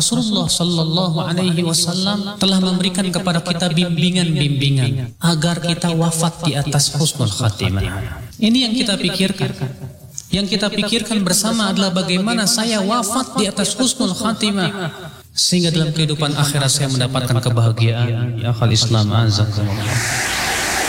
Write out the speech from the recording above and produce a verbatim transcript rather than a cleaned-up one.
Rasulullah Sallallahu Alaihi Wasallam telah memberikan kepada kita bimbingan-bimbingan agar kita wafat di atas husnul khatimah. Ini yang kita pikirkan. Yang kita pikirkan bersama adalah bagaimana saya wafat di atas husnul khatimah, sehingga dalam kehidupan akhirat saya mendapatkan kebahagiaan. Ya akhal Islam, azakumullah.